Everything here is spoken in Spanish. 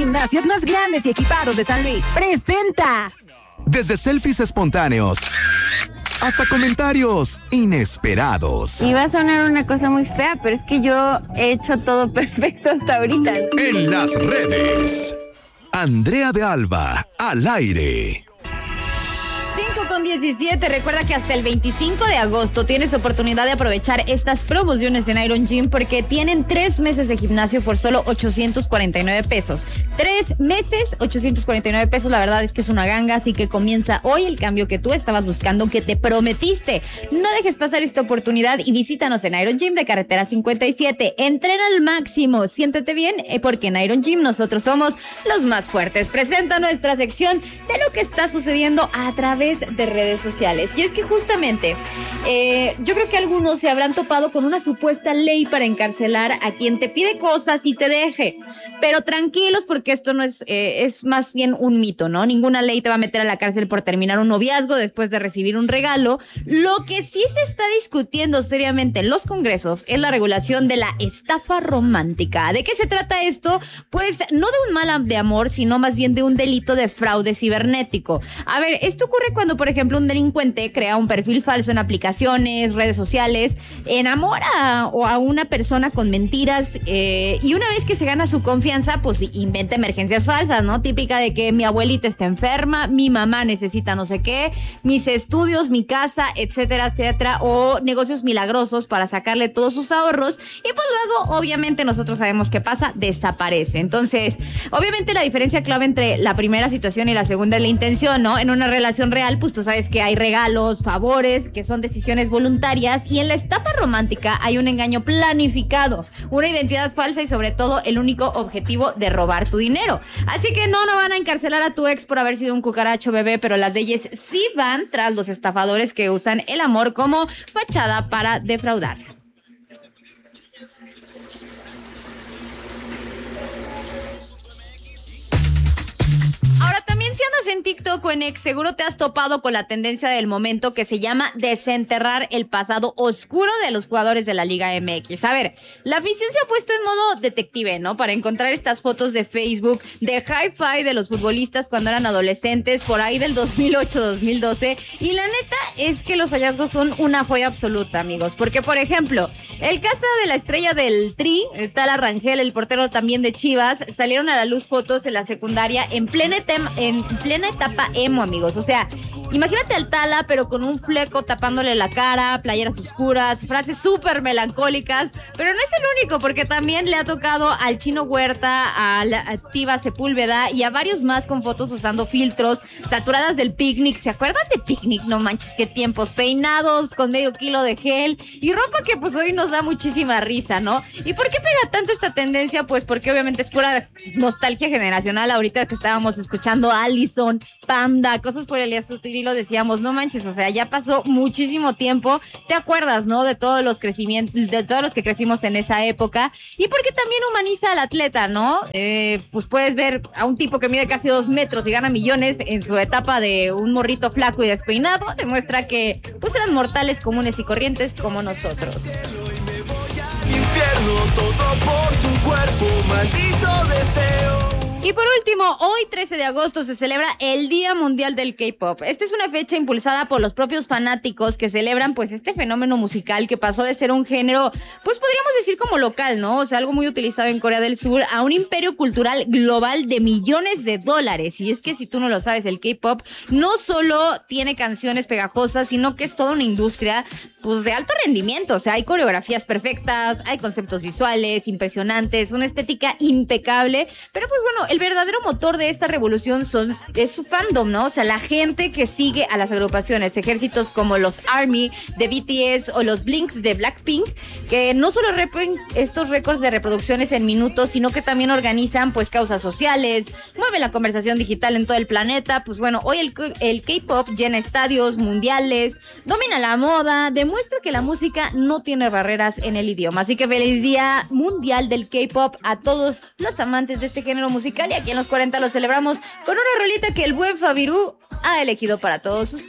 gimnasios más grandes y equipados de San Luis, presenta. Desde selfies espontáneos hasta comentarios inesperados. Y va a sonar una cosa muy fea, pero es que yo he hecho todo perfecto hasta ahorita. En las redes, Andrea de Alba, al aire. 5:17. Recuerda que hasta el 25 de agosto tienes oportunidad de aprovechar estas promociones en Iron Gym porque tienen 3 meses de gimnasio por solo 849 pesos. 3 meses, 849 pesos. La verdad es que es una ganga, así que comienza hoy el cambio que tú estabas buscando, que te prometiste. No dejes pasar esta oportunidad y visítanos en Iron Gym de Carretera 57. Entrena al máximo, siéntete bien, porque en Iron Gym nosotros somos los más fuertes. Presenta nuestra sección de lo que está sucediendo a través de redes sociales. Y es que justamente yo creo que algunos se habrán topado con una supuesta ley para encarcelar a quien te pide cosas y te deje. Pero tranquilos, porque esto no es más bien un mito, ¿no? Ninguna ley te va a meter a la cárcel por terminar un noviazgo después de recibir un regalo. Lo que sí se está discutiendo seriamente en los congresos es la regulación de la estafa romántica. ¿De qué se trata esto? Pues no de un mal de amor, sino más bien de un delito de fraude cibernético. A ver, esto ocurre cuando, por ejemplo, un delincuente crea un perfil falso en aplicaciones, redes sociales, enamora a una persona con mentiras y una vez que se gana su confianza, pues inventa emergencias falsas, ¿no? Típica de que mi abuelita está enferma, mi mamá necesita no sé qué, mis estudios, mi casa, etcétera, etcétera, o negocios milagrosos para sacarle todos sus ahorros y pues luego, obviamente, nosotros sabemos qué pasa, desaparece. Entonces, obviamente la diferencia clave entre la primera situación y la segunda es la intención, ¿no? En una relación real, pues tú sabes que hay regalos, favores, que son decisiones voluntarias, y en la estafa romántica hay un engaño planificado, una identidad falsa y sobre todo el único objetivo de robar tu dinero. Así que no van a encarcelar a tu ex por haber sido un cucaracho bebé, pero las leyes sí van tras los estafadores que usan el amor como fachada para defraudar. Ahora, también si andas en TikTok o en X, seguro te has topado con la tendencia del momento que se llama desenterrar el pasado oscuro de los jugadores de la Liga MX. A ver, la afición se ha puesto en modo detective, ¿no? Para encontrar estas fotos de Facebook, de hi-fi de los futbolistas cuando eran adolescentes, por ahí del 2008-2012. Y la neta es que los hallazgos son una joya absoluta, amigos. Porque, por ejemplo, el caso de la estrella del Tri, Tala Rangel, el portero también de Chivas, salieron a la luz fotos en la secundaria en plena etapa emo, amigos. O sea, imagínate al Tala, pero con un fleco tapándole la cara, playeras oscuras, frases súper melancólicas. Pero no es el único, porque también le ha tocado al Chino Huerta, a la Tiva Sepúlveda y a varios más con fotos usando filtros, saturadas del Picnic. ¿Se acuerdan de Picnic? No manches, qué tiempos. Peinados con medio kilo de gel y ropa que pues hoy nos da muchísima risa, ¿no? ¿Y por qué pega tanto esta tendencia? Pues porque obviamente es pura nostalgia generacional. Ahorita que estábamos escuchando a Allison, Panda, cosas por el estilo, decíamos, no manches, o sea, ya pasó muchísimo tiempo. ¿Te acuerdas, no? De todos los crecimientos, de todos los que crecimos en esa época. Y porque también humaniza al atleta, ¿no? Pues puedes ver a un tipo que mide casi 2 metros y gana millones en su etapa de un morrito flaco y despeinado. Demuestra que pues eran mortales comunes y corrientes como nosotros. Infierno, todo por tu cuerpo, maldito deseo. Y por último, hoy 13 de agosto se celebra el Día Mundial del K-Pop. Esta es una fecha impulsada por los propios fanáticos que celebran pues este fenómeno musical que pasó de ser un género, pues podríamos decir como local, ¿no? O sea, algo muy utilizado en Corea del Sur, a un imperio cultural global de millones de dólares. Y es que si tú no lo sabes, el K-Pop no solo tiene canciones pegajosas, sino que es toda una industria pues de alto rendimiento. O sea, hay coreografías perfectas, hay conceptos visuales impresionantes, una estética impecable, pero pues bueno, el verdadero motor de esta revolución es su fandom, ¿no? O sea, la gente que sigue a las agrupaciones, ejércitos como los ARMY de BTS o los Blinks de Blackpink, que no solo rompen estos récords de reproducciones en minutos, sino que también organizan pues causas sociales, mueven la conversación digital en todo el planeta. Pues bueno, hoy el K-pop llena estadios mundiales, domina la moda, demuestra que la música no tiene barreras en el idioma. Así que feliz Día Mundial del K-Pop a todos los amantes de este género musical, y aquí en los 40 lo celebramos con una rolita que el buen Fabirú ha elegido para todos ustedes.